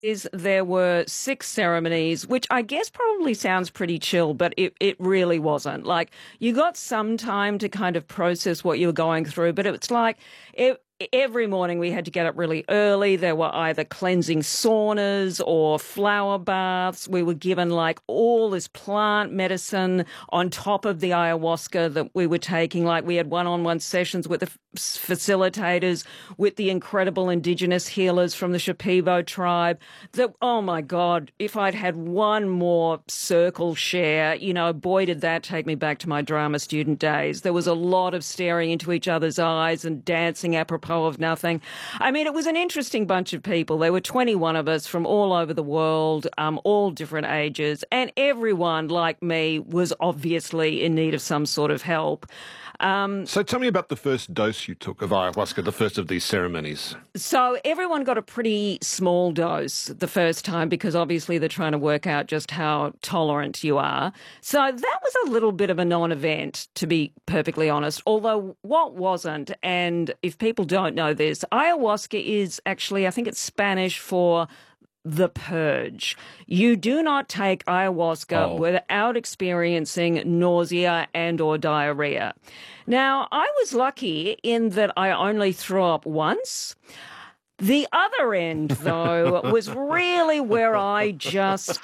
Is there were six ceremonies, which I guess probably sounds pretty chill, but it really wasn't. Like, you got some time to kind of process what you were going through, but it's like every morning we had to get up really early. There were either cleansing saunas or flower baths. We were given like all this plant medicine on top of the ayahuasca that we were taking. Like, we had one-on-one sessions with the facilitators, with the incredible indigenous healers from the Shipibo tribe. That, oh my God, if I'd had one more circle share, boy, did that take me back to my drama student days. There was a lot of staring into each other's eyes and dancing apropos of nothing. I mean, it was an interesting bunch of people. There were 21 of us from all over the world, all different ages, and everyone, like me, was obviously in need of some sort of help. So tell me about the first dose you took of ayahuasca, the first of these ceremonies. So everyone got a pretty small dose the first time because obviously they're trying to work out just how tolerant you are. So that was a little bit of a non-event, to be perfectly honest. Although what wasn't, and if people don't know this, ayahuasca is actually, I think it's Spanish for the purge. You do not take ayahuasca without experiencing nausea and or diarrhea. Now, I was lucky in that I only threw up once. The other end, though, was really where I just,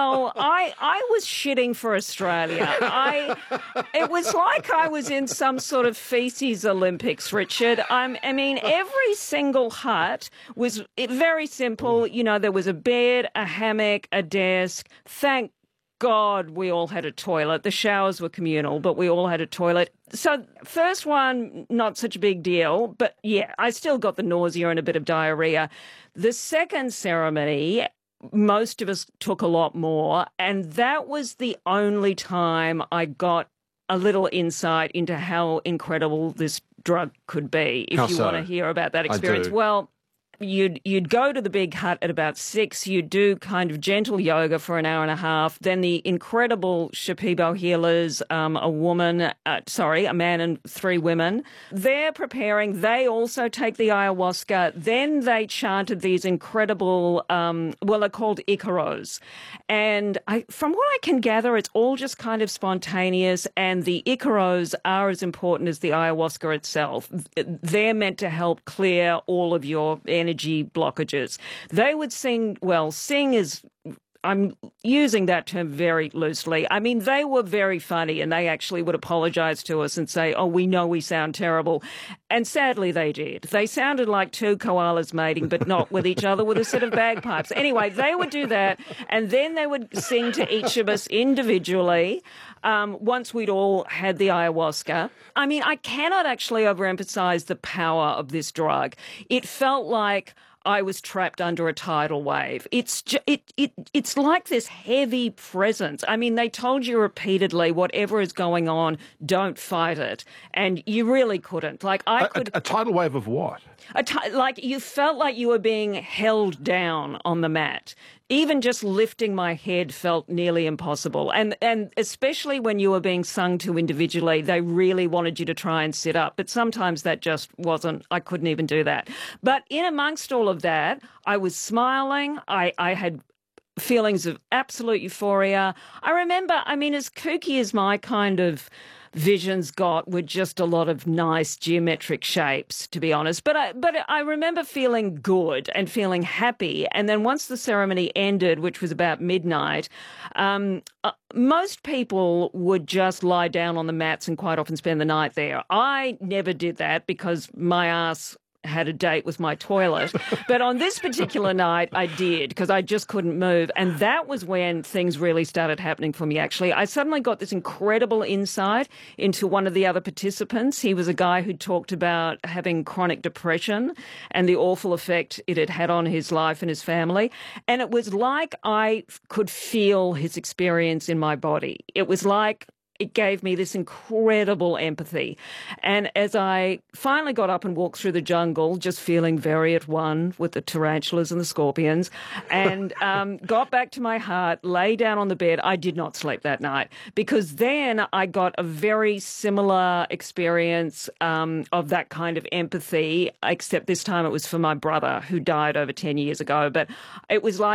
I was shitting for Australia. It was like I was in some sort of feces Olympics, Richard. I mean, every single hut was very simple. There was a bed, a hammock, a desk. Thank God we all had a toilet. The showers were communal, but we all had a toilet. So first one, not such a big deal, but yeah, I still got the nausea and a bit of diarrhea. The second ceremony, most of us took a lot more, and that was the only time I got a little insight into how incredible this drug could be, if you want to hear about that experience. Well, You'd go to the big hut at about 6. You'd do kind of gentle yoga for an hour and a half. Then the incredible Shipibo healers, a man and 3 women, they're preparing. They also take the ayahuasca. Then they chanted these incredible, they're called Icaros. And from what I can gather, it's all just kind of spontaneous. And the Icaros are as important as the ayahuasca itself. They're meant to help clear all of your energy blockages. They would sing is, I'm using that term very loosely. I mean, they were very funny, and they actually would apologize to us and say, oh, we know we sound terrible. And sadly, they did. They sounded like 2 koalas mating, but not with each other, with a set of bagpipes. Anyway, they would do that, and then they would sing to each of us individually once we'd all had the ayahuasca. I mean, I cannot actually overemphasize the power of this drug. It felt like I was trapped under a tidal wave. It's like this heavy presence. I mean, they told you repeatedly, whatever is going on, don't fight it. And you really couldn't. Like, A tidal wave of what? Like, you felt like you were being held down on the mat. Even just lifting my head felt nearly impossible. And especially when you were being sung to individually, they really wanted you to try and sit up. But sometimes that just wasn't, I couldn't even do that. But in amongst all of that, I was smiling. I had feelings of absolute euphoria. I remember, I mean, as kooky as my kind of visions got were just a lot of nice geometric shapes, to be honest. But I remember feeling good and feeling happy. And then once the ceremony ended, which was about midnight, most people would just lie down on the mats and quite often spend the night there. I never did that because my ass had a date with my toilet. But on this particular night, I did, because I just couldn't move. And that was when things really started happening for me, actually. I suddenly got this incredible insight into one of the other participants. He was a guy who talked about having chronic depression and the awful effect it had had on his life and his family. And it was like I could feel his experience in my body. It was like it gave me this incredible empathy. And as I finally got up and walked through the jungle, just feeling very at one with the tarantulas and the scorpions, and got back to my heart, lay down on the bed, I did not sleep that night, because then I got a very similar experience of that kind of empathy, except this time it was for my brother who died over 10 years ago. But it was like